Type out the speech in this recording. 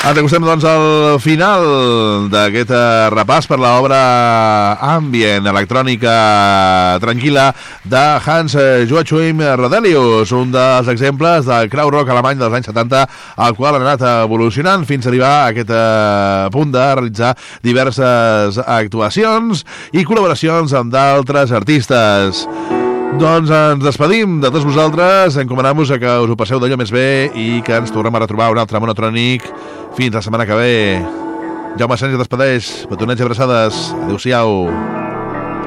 Ens acostem, doncs, al final d'aquest repàs per l'obra Ambient, electrònica tranquil·la, de Hans Joachim Rodelius, un dels exemples del krautrock alemany dels anys 70, al qual han anat evolucionant fins a arribar a aquest punt de realitzar diverses actuacions i col·laboracions amb d'altres artistes. Doncs ens despedim de tots vosaltres, encomanant-vos a que us ho passeu d'allò més bé i que ens tornem a retrobar un altre monotrònic fins la setmana que ve. Jaume Sánchez despedeix, petonets i abraçades, adeu-siau.